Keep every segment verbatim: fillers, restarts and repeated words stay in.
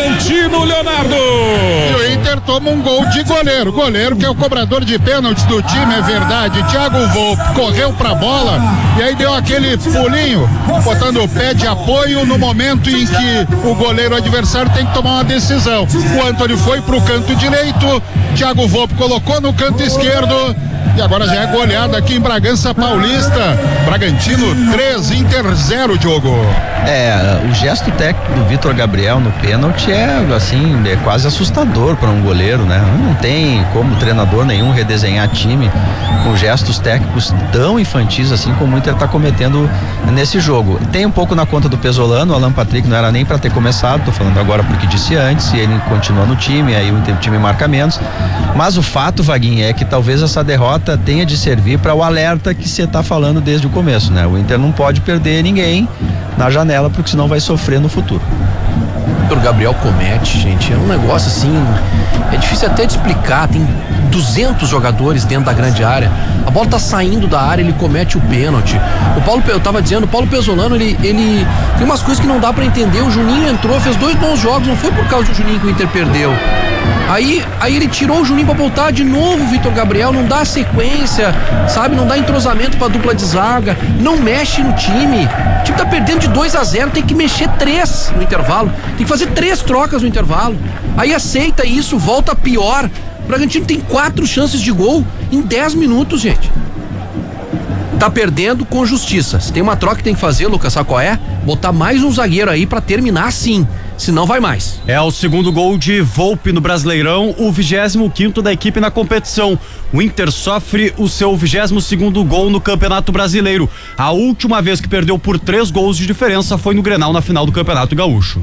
Bragantino, Leonardo. E o Inter toma um gol de goleiro. Goleiro que é o cobrador de pênaltis do time, é verdade. Thiago Volpe correu pra bola e aí deu aquele pulinho, botando o pé de apoio no momento em que o goleiro adversário tem que tomar uma decisão. O Antony foi pro canto direito, Thiago Volpe colocou no canto esquerdo. E agora já é goleada aqui em Bragança Paulista. Bragantino três, Inter zero, Diogo. É, o gesto técnico do Vitor Gabriel no pênalti é assim, é quase assustador para um goleiro, né? Não tem como treinador nenhum redesenhar time com gestos técnicos tão infantis assim como o Inter tá cometendo nesse jogo. Tem um pouco na conta do Pesolano, o Alan Patrick não era nem para ter começado, tô falando agora porque disse antes, e ele continua no time, aí o time marca menos. Mas o fato, Vaguinho, é que talvez essa derrota tenha de servir para o alerta que você tá falando desde o começo, né? O Inter não pode perder ninguém na janela, porque senão vai sofrer no futuro. O Gabriel comete, gente, é um negócio assim, é difícil até de explicar. Tem duzentos jogadores dentro da grande área, a bola tá saindo da área, ele comete o pênalti. O Paulo, eu tava dizendo, o Paulo Pesolano, ele, ele tem umas coisas que não dá pra entender. O Juninho entrou, fez dois bons jogos, não foi por causa do Juninho que o Inter perdeu. Aí, aí ele tirou o Juninho pra voltar de novo o Vitor Gabriel, não dá sequência, sabe, não dá entrosamento pra dupla de zaga, não mexe no time. O time tá perdendo de dois a zero, tem que mexer três no intervalo, tem que fazer três trocas no intervalo. Aí aceita isso, volta pior. O Bragantino tem quatro chances de gol em dez minutos, gente. Tá perdendo com justiça. Se tem uma troca que tem que fazer, Lucas, sabe qual é? Botar mais um zagueiro aí pra terminar assim. Senão vai mais. É o segundo gol de Volpe no Brasileirão, o vigésimo quinto da equipe na competição. O Inter sofre o seu vigésimo segundo gol no Campeonato Brasileiro. A última vez que perdeu por três gols de diferença foi no Grenal na final do Campeonato Gaúcho.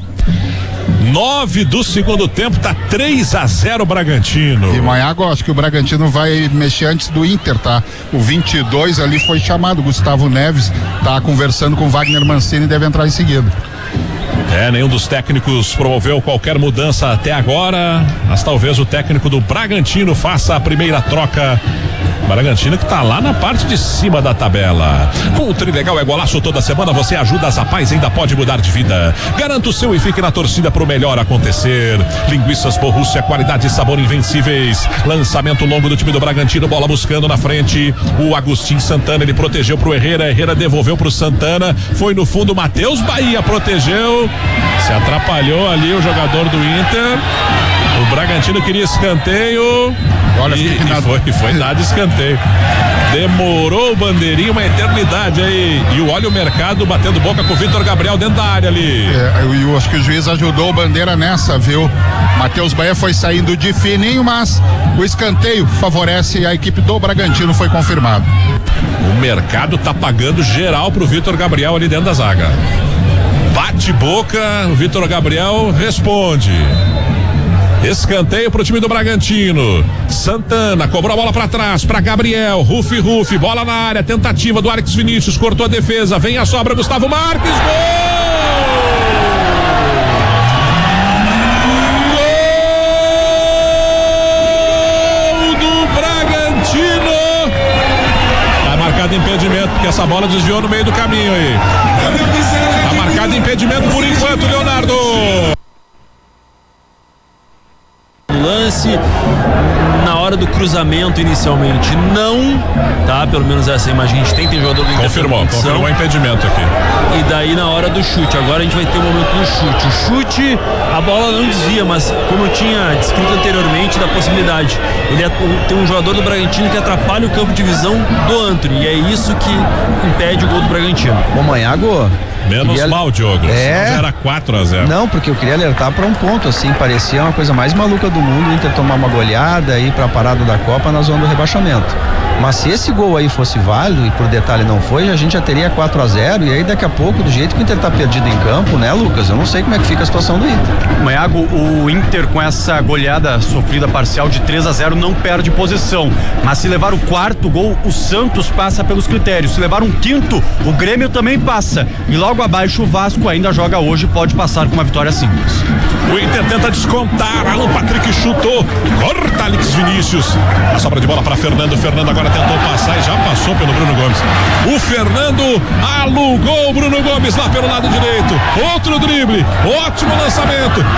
Nove do segundo tempo, tá três a zero Bragantino. E Maiago, acho que o Bragantino vai mexer antes do Inter, tá? O vinte e dois ali foi chamado, Gustavo Neves tá conversando com Wagner Mancini e deve entrar em seguida. É, nenhum dos técnicos promoveu qualquer mudança até agora, mas talvez o técnico do Bragantino faça a primeira troca. Bragantino que tá lá na parte de cima da tabela. Com o Trilegal é golaço toda semana, você ajuda as Rapaz, ainda pode mudar de vida. Garanta o seu e fique na torcida pro melhor acontecer. Linguiças Borrússia, qualidade e sabor invencíveis. Lançamento longo do time do Bragantino, bola buscando na frente. O Agostinho Santana, ele protegeu pro Herrera, Herrera devolveu pro Santana. Foi no fundo, Matheus Bahia protegeu. Se atrapalhou ali o jogador do Inter. O Bragantino queria escanteio. Olha, e, e foi, foi dado escanteio. Demorou o bandeirinho uma eternidade aí. E o olha o mercado batendo boca com o Vitor Gabriel dentro da área ali. É, eu, eu acho que o juiz ajudou o Bandeira nessa, viu? Matheus Bahia foi saindo de fininho, mas o escanteio favorece a equipe do Bragantino, foi confirmado. O mercado tá pagando geral pro Vitor Gabriel ali dentro da zaga. Bate boca, o Vitor Gabriel responde. Escanteio pro time do Bragantino. Santana cobrou a bola pra trás, pra Gabriel. Rufi, Rufi, bola na área. Tentativa do Alex Vinícius, cortou a defesa. Vem a sobra, Gustavo Marques. Gol! Gol do Bragantino. Tá marcado impedimento, porque essa bola desviou no meio do caminho aí. Tá marcado impedimento por enquanto, Leonardo. Lance na hora do cruzamento inicialmente não, tá? Pelo menos essa imagem que a gente tem, tem jogador do Inter. Confirmou, confirmou o impedimento aqui. E daí na hora do chute, agora a gente vai ter o momento do chute. O chute, a bola não desvia, mas como eu tinha descrito anteriormente da possibilidade, ele é, tem um jogador do Bragantino que atrapalha o campo de visão do Antony, e é isso que impede o gol do Bragantino. Ô Maiago, menos queria... mal, Diogo. É... Era quatro a zero. Não, porque eu queria alertar para um ponto, assim, parecia uma coisa mais maluca do mundo, o Inter tomar uma goleada e ir pra parada da Copa na zona do rebaixamento. Mas se esse gol aí fosse válido e por detalhe não foi, a gente já teria quatro a zero e aí daqui a pouco, do jeito que o Inter tá perdido em campo, né, Lucas? Eu não sei como é que fica a situação do Inter. Maiago, o Inter com essa goleada sofrida parcial de três a zero não perde posição, mas se levar o quarto gol, o Santos passa pelos critérios. Se levar um quinto, o Grêmio também passa. E logo abaixo o Vasco ainda joga hoje, pode passar com uma vitória simples. O Inter tenta descontar, Alan Patrick chutou, corta Alex Vinícius. A sobra de bola para Fernando, Fernando agora tentou passar e já passou pelo Bruno Gomes. O Fernando alugou o Bruno Gomes lá pelo lado direito. Outro drible, ótimo lançamento.